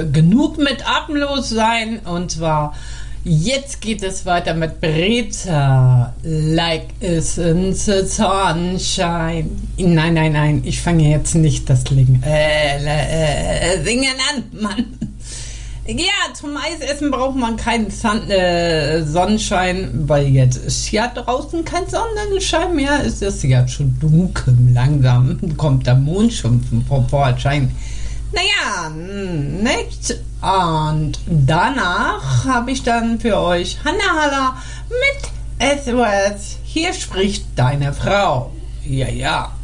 genug mit atemlos sein. Und zwar, jetzt geht es weiter mit Brezza. Like is in the sunshine. Nein, ich fange jetzt nicht das Singen an, Mann. Ja, zum Eisessen braucht man keinen Sonnenschein, weil jetzt ist ja draußen kein Sonnenschein mehr. Es ist ja schon dunkel, langsam kommt der Mond schon vom Vorschein. Naja, nichts. Und danach habe ich dann für euch Hanna Haller mit SOS. Hier spricht deine Frau. Ja.